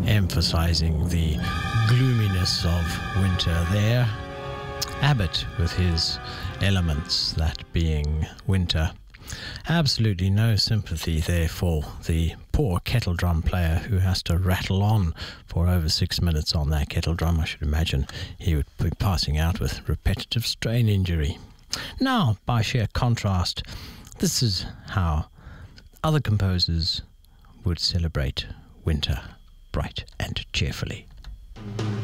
emphasizing the gloominess of winter there. Abbott with his Elements, that being winter. Absolutely no sympathy there for the poor kettle drum player who has to rattle on for over 6 minutes on that kettle drum. I should imagine he would be passing out with repetitive strain injury. Now, by sheer contrast, this is how other composers would celebrate winter bright and cheerfully.